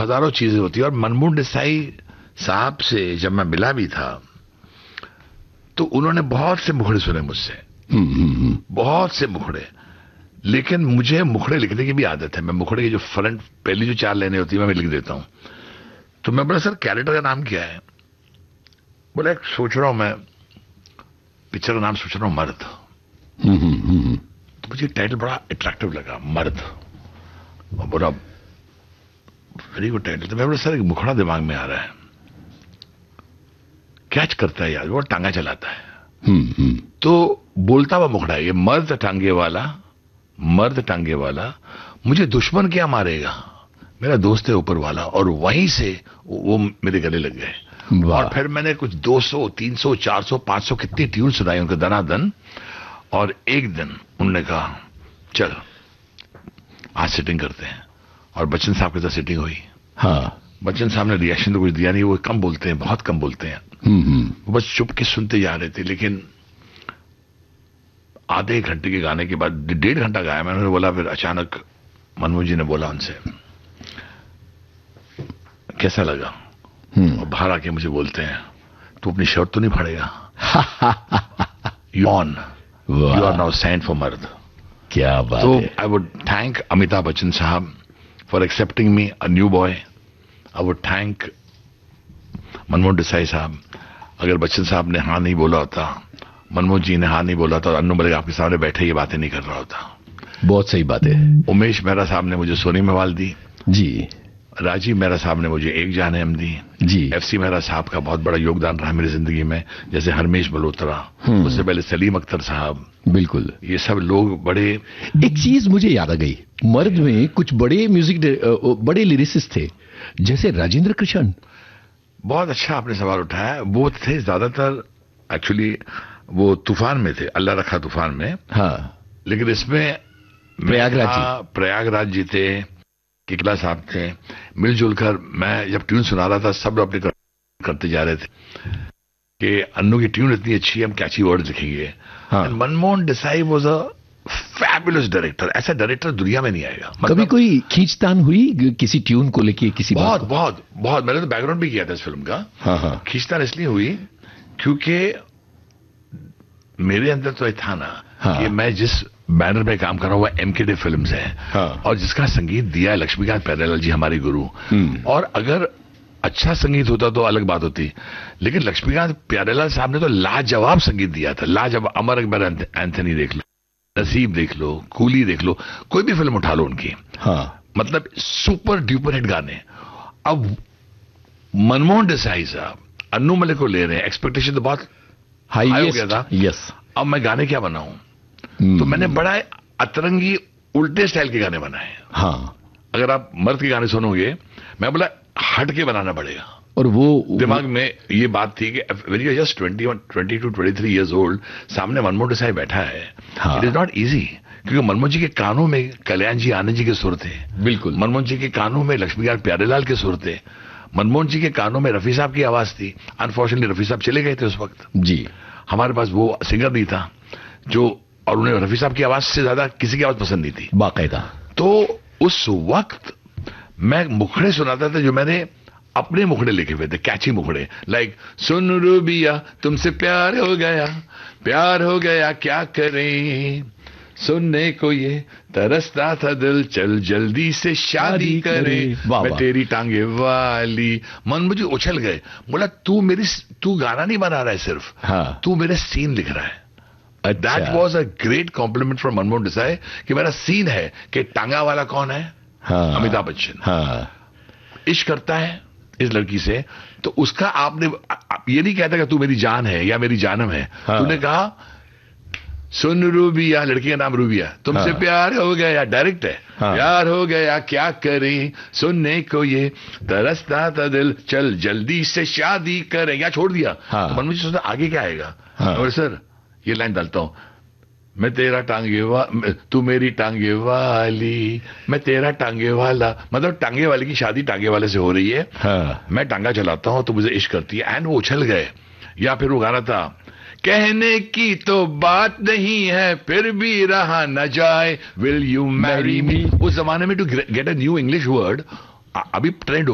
हजारों चीजें होती है। और मनमोहन देसाई साहब से जब मैं मिला भी था तो उन्होंने बहुत से मुखड़े सुने मुझसे, बहुत से मुखड़े, लेकिन मुझे मुखड़े लिखने की भी आदत है। मैं मुखड़े की जो फ्रंट पहली जो 4 लाइनें होती है मैं लिख देता हूं। तो मैं बोला, सर कैरेक्टर का नाम क्या है? बोला, एक सोच रहा हूं मैं, पिक्चर का नाम सोच रहा हूं, मर्द। तो मुझे टाइटल बड़ा अट्रैक्टिव लगा, मर्द। और बोला वेरी गुड टाइटल। तो मैं बोला, सर एक मुखड़ा दिमाग में आ रहा है, कैच करता है यार, वो टांगा चलाता है। तो बोलता हुआ मुखड़ा है ये, मर्द टांगे वाला, मर्द टांगे वाला, मुझे दुश्मन क्या मारेगा, मेरा दोस्त है ऊपर वाला। और वहीं से वो मेरे गले लग गए। और फिर मैंने कुछ 200, 300, 400, 500 कितनी ट्यून सुनाई उनको दनादन। और एक दिन उन्होंने कहा चल आज सिटिंग करते हैं। और बच्चन साहब के साथ सिटिंग हुई। हाँ, बच्चन साहब ने रिएक्शन तो कुछ दिया नहीं, वो कम बोलते हैं, बहुत कम बोलते हैं। वो बस चुप के सुनते जा रहे थे। लेकिन आधे घंटे के गाने के बाद 1.5 घंटा गाया मैंने, बोला। फिर अचानक मनमोहन जी ने बोला उनसे, कैसा लगा? और बाहर आके मुझे बोलते हैं, तू अपनी शर्ट तो नहीं फाड़ेगा? You are now signed for मर्द। क्या बात तो है। I would thank Amitabh Bachchan साहब for accepting me, a new boy. I would thank Manmohan Desai साहब। अगर बच्चन साहब ने हाँ नहीं बोला होता, मनमोहन जी ने हाँ नहीं बोला था, अन्नू मलिक आपके सामने बैठे ये बातें नहीं कर रहा होता। बहुत सही बात है। उमेश मेहरा साहब ने मुझे सोनी महवाल दी जी। राजीव मेहरा साहब ने मुझे एक जान हम दी जी। एफसी मेहरा साहब का बहुत बड़ा योगदान रहा मेरी जिंदगी में, जैसे हरमेश मल्होत्रा, उससे पहले सलीम अख्तर साहब। बिल्कुल, ये सब लोग बड़े। एक चीज मुझे याद आ गई, मर्द में कुछ बड़े म्यूजिक बड़े लिरिसिस्ट थे, जैसे राजेंद्र कृष्ण। बहुत अच्छा आपने सवाल उठाया। वो थे ज्यादातर एक्चुअली वो तूफान में थे, अल्लाह रखा तूफान में। हाँ, लेकिन इसमें प्रयागराज जी थे, किकला साहब थे। मिलजुल कर मैं जब ट्यून सुना रहा था, सब लोग अपने करते जा रहे थे कि अन्नू की ट्यून इतनी अच्छी है, हम कैची वर्ड लिखेंगे। हाँ। Manmohan Desai was a fabulous director. ऐसा डायरेक्टर दुनिया में नहीं आएगा। कभी कोई खींचतान हुई किसी ट्यून को लेके? किसी बहुत बहुत बहुत। मैंने तो बैकग्राउंड भी किया था इस फिल्म का। हाँ। खींचतान इसलिए हुई क्योंकि मेरे अंदर तो ये था ना कि मैं जिस बैनर पे काम कर रहा हूँ वो एमकेडी फिल्म्स है, और जिसका संगीत दिया है लक्ष्मीकांत प्यारेलाल जी, हमारे गुरु। और अगर अच्छा संगीत होता तो अलग बात होती, लेकिन लक्ष्मीकांत प्यारेलाल साहब ने तो लाजवाब संगीत दिया था, लाजवाब। अमर अकबर एंथनी देख लो, नसीब देख लो, कूली देख लो, कोई भी फिल्म उठा लो उनकी। मतलब सुपर ड्यूपर हिट गाने। अब मनमोहन देसाई साहब अन्नू मलिक को ले रहे हैं, एक्सपेक्टेशन तो बहुत हाई हो गया था। यस। अब मैं गाने क्या बनाऊं? तो मैंने बड़ा अतरंगी उल्टे स्टाइल के गाने बनाए। हाँ, अगर आप मर्द के गाने सुनोगे, मैं बोला हट के बनाना पड़ेगा। और वो दिमाग में ये बात थी कि when you are just 22, 23 years old, सामने मनमोहन देसाई बैठा है। इट इज नॉट इजी, क्योंकि मनमोहन जी के कानों में कल्याण जी आनंद जी के सुर थे। बिल्कुल। मनमोहन जी के कानों में लक्ष्मीकांत प्यारेलाल के सुर थे। मनमोहन जी के कानों में रफी साहब की आवाज थी। अनफॉर्चुनेटली रफी साहब चले गए थे उस वक्त। जी। हमारे पास वो सिंगर नहीं था जो, और उन्हें रफी साहब की आवाज से ज्यादा किसी की आवाज पसंद नहीं थी बाकायदा। तो उस वक्त मैं मुखड़े सुनाता था जो मैंने अपने मुखड़े लिखे हुए थे, कैची मुखड़े, लाइक सुन रूबिया तुमसे प्यार हो गया क्या करें, सुनने को ये तरसता था दिल, चल जल्दी से शादी करें, मैं तेरी टांगे वाली। मन मुझे उछल गए। बोला तू गाना नहीं बना रहा है सिर्फ, तू मेरे सीन लिख रहा है। That was a great complement from Manmohan Desai कि मेरा सीन है कि टांगा वाला कौन है? अमिताभ बच्चन। इश्क करता है इस लड़की से, तो उसका आपने ये नहीं कहता कि तू मेरी जान है या मेरी जानम है। तूने कहा सुन रूबिया, लड़की का नाम रूबिया, तुमसे प्यार हो गया, डायरेक्ट है। प्यार हो गया क्या करें, सुनने को ये तरसता था दिल, चल जल्दी से शादी करें, या छोड़ दिया। तो मन मुझे सोचता आगे क्या आएगा। और सर ये लाइन डालता हूं, मैं तेरा टांगे तू मेरी टांगे वाली, मैं तेरा टांगे वाला। मतलब टांगे वाले की शादी टांगे वाले से हो रही है। मैं टांगा चलाता हूं तो मुझे इश्क करती है। एंड वो उछल गए। या फिर वो गाना था, कहने की तो बात नहीं है फिर भी रहा न जाए, विल यू मैरी मी। उस जमाने में to get a new English word अभी ट्रेंड